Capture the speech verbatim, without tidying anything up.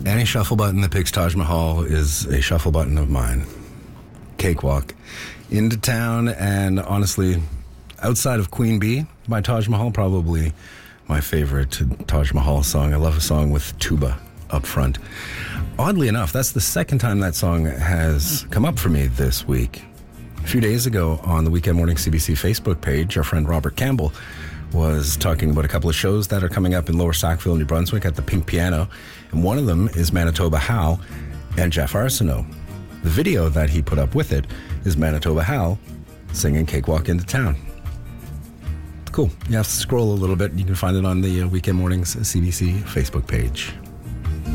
Any shuffle button that picks Taj Mahal is a shuffle button of mine. Cakewalk into town, and honestly, outside of Queen Bee by Taj Mahal, probably my favorite Taj Mahal song. I love a song with tuba up front. Oddly enough, that's the second time that song has come up for me this week. A few days ago on the Weekend Morning C B C Facebook page, our friend Robert Campbell was talking about a couple of shows that are coming up in Lower Sackville, New Brunswick at the Pink Piano, and one of them is Manitoba Hal and Jeff Arsenault. The video that he put up with it is Manitoba Hal singing Cakewalk into Town. Cool. You have to scroll a little bit. You can find it on the Weekend Mornings C B C Facebook page.